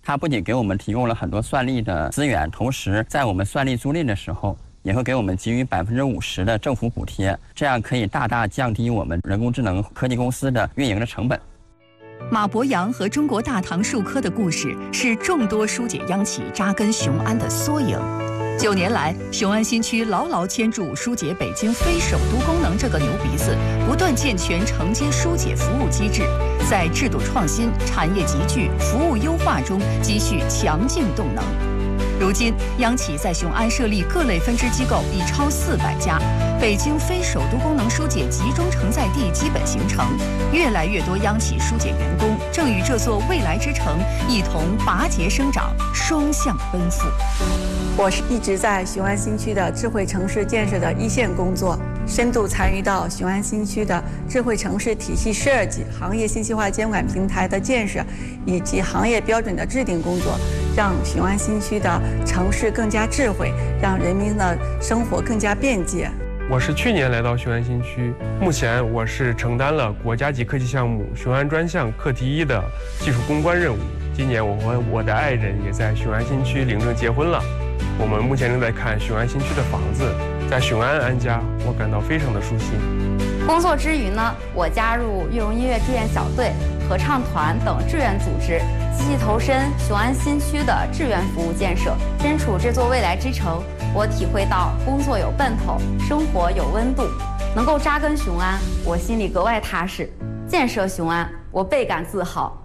它不仅给我们提供了很多算力的资源，同时在我们算力租赁的时候，也会给我们给予50%的政府补贴，这样可以大大降低我们人工智能科技公司的运营的成本。 马伯阳和中国大唐数科的故事是众多疏解央企扎根雄安的缩影。9年来，雄安新区牢牢牵住疏解北京非首都功能这个牛鼻子，不断健全承接疏解服务机制，在制度创新、产业集聚、服务优化中积蓄强劲动能。如今，央企在雄安设立各类分支机构已超400家，北京非首都功能疏解集中承载地基本形成，越来越多央企疏解员工正与这座未来之城一同拔节生长，双向奔赴。 我是一直在雄安新区的智慧城市建设的一线工作，深度参与到雄安新区的智慧城市体系设计、行业信息化监管平台的建设以及行业标准的制定工作，让雄安新区的城市更加智慧，让人民的生活更加便捷。 我是去年来到雄安新区，目前我是承担了国家级科技项目雄安专项课题1的技术攻关任务。今年我和我的爱人也在雄安新区领证结婚了。我们目前正在看雄安新区的房子，在雄安安家，我感到非常的舒心。 工作之余呢，我加入悦榕音乐志愿小队、合唱团等志愿组织，积极投身雄安新区的志愿服务建设。身处这座未来之城，我体会到工作有奔头，生活有温度。能够扎根雄安，我心里格外踏实；建设雄安，我倍感自豪。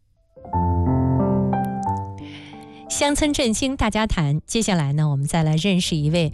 乡村振兴大家谈，接下来呢，我们再来认识一位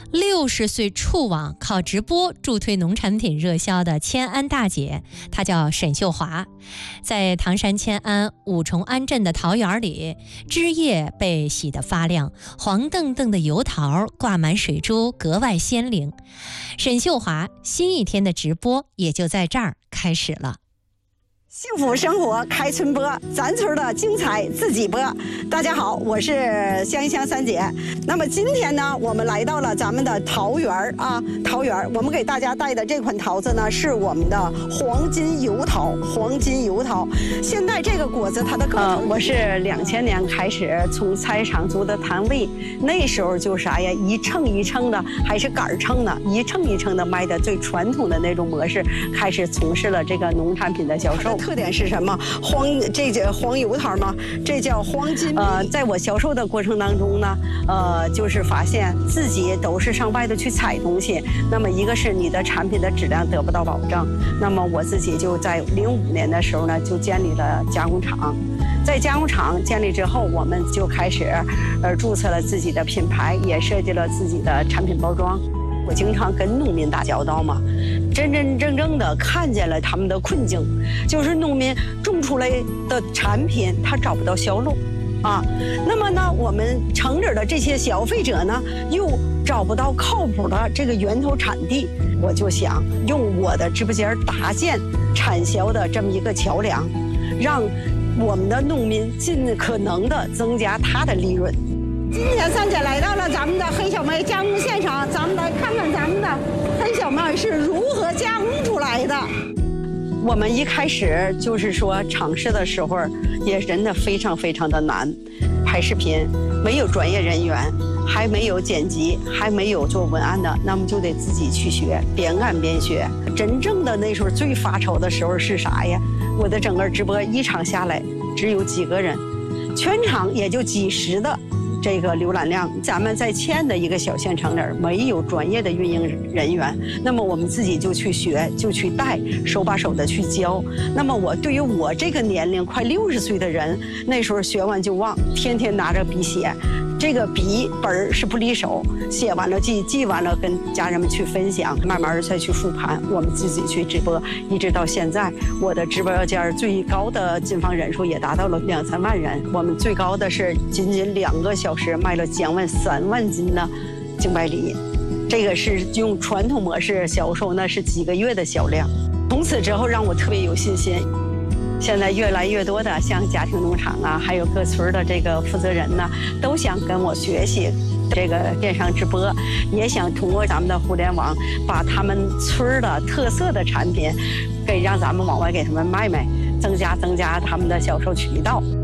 60岁触网靠直播助推农产品热销的迁安大姐，她叫沈秀华。在唐山迁安五重安镇的桃园里，枝叶被洗得发亮，黄澄澄的油桃挂满水珠，格外鲜灵。沈秀华新一天的直播也就在这儿开始了。 幸福生活开春播，咱村的精彩自己播。大家好，我是香一香三姐。那么今天呢，我们来到了咱们的桃园啊，桃园。我们给大家带的这款桃子呢，是我们的黄金油桃。黄金油桃，现在这个果子它的个头，我是2000年开始从菜市场租的摊位，那时候就啥呀，一称一称的，还是杆称的，一称一称的卖的最传统的那种模式，开始从事了这个农产品的销售。特点是什么？这叫黄油桃吗？这叫黄金。在我销售的过程当中呢，就是发现自己都是上外头去采东西，那么一个是你的产品的质量得不到保证，那么我自己就在05年的时候呢，就建立了加工厂。在加工厂建立之后，我们就开始注册了自己的品牌，也设计了自己的产品包装。我经常跟农民打交道嘛，真真正正的看见了他们的困境，就是农民种出来的产品他找不到销路啊，那么呢，我们城里的这些消费者呢，又找不到靠谱的这个源头产地，我就想用我的直播间搭建产销的这么一个桥梁，让我们的农民尽可能的增加他的利润。今天三姐来到了咱们的黑小麦加工现场，咱们来看看咱们的黑小麦是如何加工出来的。我们一开始就是说尝试的时候也真的非常非常的难，拍视频没有专业人员，还没有剪辑，还没有做文案的，那么就得自己去学，边干边学。真正的那时候最发愁的时候是啥呀？我的整个直播一场下来只有几个人，全场也就几十的这个浏览量。咱们在迁的一个小县城里没有专业的运营人员，那么我们自己就去学，就去带，手把手的去教。那么我对于我这个年龄快60岁的人，那时候学完就忘，天天拿着笔写，这个笔本是不离手，写完了记，记完了跟家人们去分享，慢慢再去复盘，我们自己去直播，一直到现在，我的直播间最高的进房人数也达到了2、3万人。我们最高的是仅2个小时卖了将近3万斤的净白梨，这个是用传统模式销售，那是几个月的销量。从此之后让我特别有信心。现在越来越多的像家庭农场啊，还有各村的这个负责人呢，都想跟我学习这个电商直播，也想通过咱们的互联网，把他们村的特色的产品，让咱们往外给他们卖卖，增加他们的销售渠道。